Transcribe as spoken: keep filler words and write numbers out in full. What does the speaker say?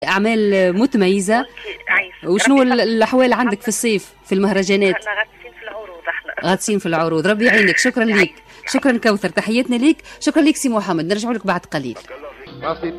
أعمال متميزة. وشنو الأحوال عندك في الصيف في المهرجانات؟ احنا غاطسين في العروض. احنا غاطسين في العروض. ربي يعينك. شكرا ليك. شكرا كوثر. تحياتنا ليك. شكرا ليك سي محمد. نرجع لك بعد قليل.